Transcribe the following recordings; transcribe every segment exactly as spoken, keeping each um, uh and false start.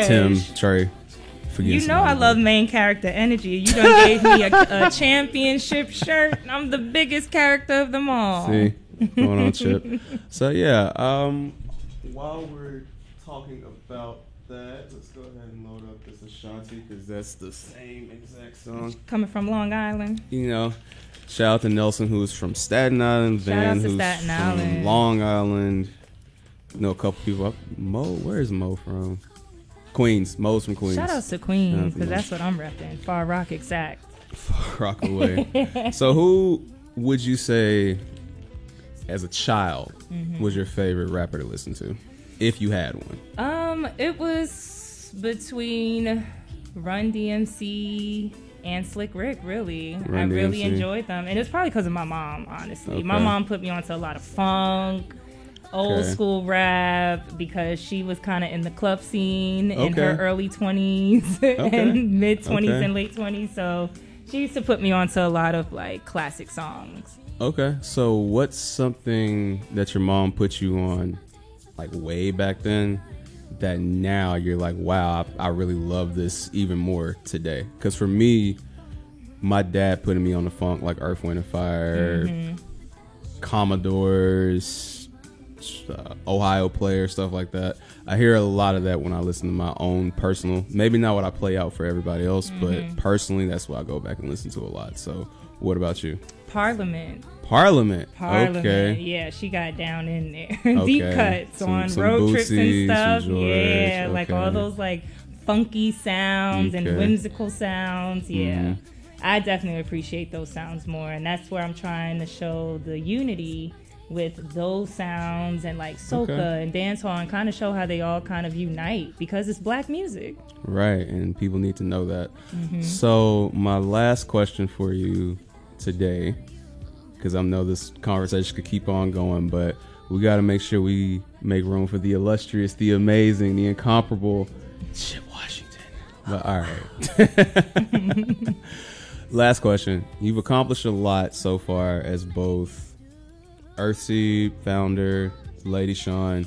Tim, Trey. You know I love main character energy. You done gave me a, a championship shirt. I'm the biggest character of them all. See, going on, Chip. So yeah, um, while we're talking about that, let's go ahead and load up this Ashanti because that's the same exact song. Coming from Long Island. You know, shout out to Nelson, who's from Staten Island. Shout out Van, to who's Staten from Island. Long Island. You know a couple people. Mo, where's Mo from? Queens. Mo's from Queens. Shout out to Queens, because that's what I'm repping. Far Rock exact. Far Rock away. So who would you say, as a child, mm-hmm. was your favorite rapper to listen to, if you had one? Um, it was between Run D M C and Slick Rick, really. Run I really D M C. Enjoyed them. And it's probably because of my mom, honestly. Okay. My mom put me onto a lot of funk, old okay. school rap, because she was kind of in the club scene okay. in her early twenties okay. and mid twenties okay. and late twenties. So she used to put me onto a lot of like classic songs. Okay. So what's something that your mom put you on like way back then that now you're like, wow, I, I really love this even more today? Because for me, my dad putting me on the funk like Earth, Wind and Fire, mm-hmm. Commodores, Uh, Ohio Player, stuff like that. I hear a lot of that when I listen to my own personal, maybe not what I play out for everybody else, mm-hmm. but personally that's what I go back and listen to a lot. So what about you? Parliament. Parliament. Parliament. Okay. Yeah, she got down in there. Okay. Deep cuts some, on some road Bootsy, trips and stuff. George, yeah, okay. like all those like funky sounds okay. and whimsical sounds. Yeah. Mm-hmm. I definitely appreciate those sounds more, and that's where I'm trying to show the unity with those sounds and like soca okay. and dancehall, and kind of show how they all kind of unite because it's black music. Right, and people need to know that. Mm-hmm. So my last question for you today, because I know this conversation could keep on going, but we got to make sure we make room for the illustrious, the amazing, the incomparable Chip Washington. But all right. Last question. You've accomplished a lot so far as both Earthseed founder, Lady Sean.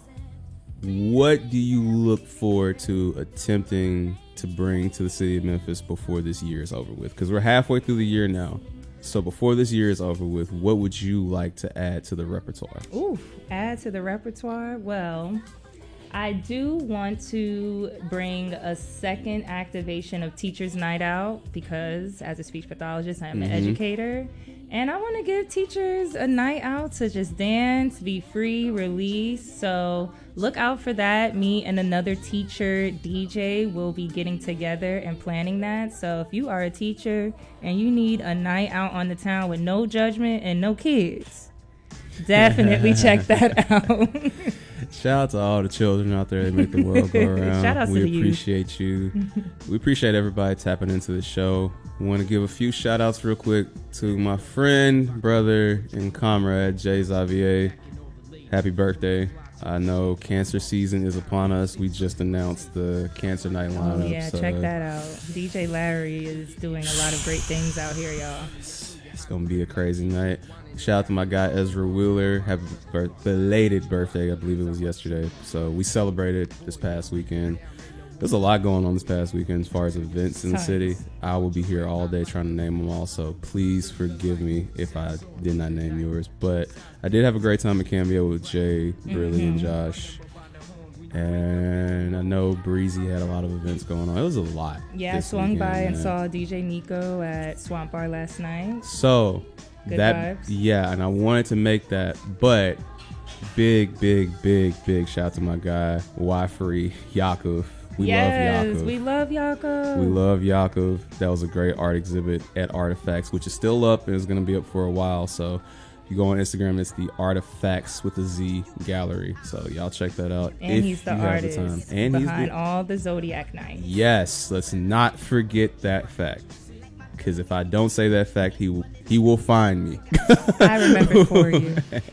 What do you look forward to attempting to bring to the city of Memphis before this year is over with? Because we're halfway through the year now. So before this year is over with, what would you like to add to the repertoire? Ooh, add to the repertoire? Well, I do want to bring a second activation of Teachers Night Out, because as a speech pathologist, I'm an mm-hmm. educator. And I want to give teachers a night out to just dance, be free, release. So look out for that. Me and another teacher, D J, will be getting together and planning that. So if you are a teacher and you need a night out on the town with no judgment and no kids, definitely check that out. Shout out to all the children out there that make the world go around. Shout out we to the appreciate youth. you. We appreciate everybody tapping into the show. We want to give a few shout outs real quick to my friend, brother, and comrade, Jay Xavier. Happy birthday. I know cancer season is upon us. We just announced the Cancer Night lineup. Oh, yeah, so check that out. D J Larry is doing a lot of great things out here, y'all. It's, it's going to be a crazy night. Shout out to my guy Ezra Wheeler. Happy birth- belated birthday. I believe it was yesterday. So we celebrated this past weekend. There's a lot going on this past weekend as far as events in the city. I will be here all day trying to name them all. So please forgive me if I did not name yours. But I did have a great time at Cameo with Jay, Brilly, mm-hmm. and Josh. And I know Breezy had a lot of events going on. It was a lot. Yeah, I swung weekend, by man. and saw D J Nico at Swamp Bar last night. So... Good that vibes. Yeah, and I wanted to make that, but big, big, big, big shout out to my guy, Y-Free, Yakov. We yes, love Yakov. we love Yakov. We love Yakov. That was a great art exhibit at Artifacts, which is still up and is going to be up for a while. So if you go on Instagram, it's the Artifacts with a Z gallery. So y'all check that out. And if he's the you artist have the time. And behind he's the, all the Zodiac nights. Yes, let's not forget that fact. Because if I don't say that fact, he will, he will find me. I remember for you.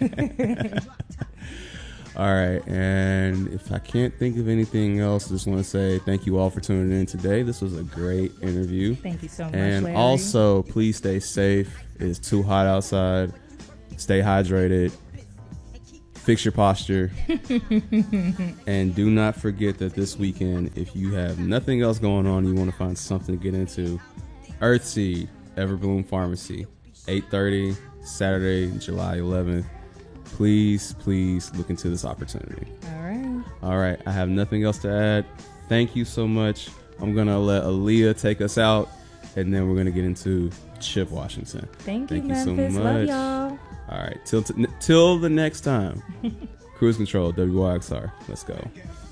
All right, and if I can't think of anything else, I just want to say thank you all for tuning in today. This was a great interview. Thank you so much, And Larry. also, please stay safe. It's too hot outside. Stay hydrated. fix your posture. And do not forget that this weekend, if you have nothing else going on, you want to find something to get into, Earthseed, Everbloom Pharmacy, eight thirty, Saturday, July eleventh. Please, please look into this opportunity. All right. All right. I have nothing else to add. Thank you so much. I'm going to let Aaliyah take us out, and then we're going to get into Chip Washington. Thank, Thank you, you so Memphis. much. Love y'all. All right. Till, t- till the next time. Cruise Control, W Y X R. Let's go.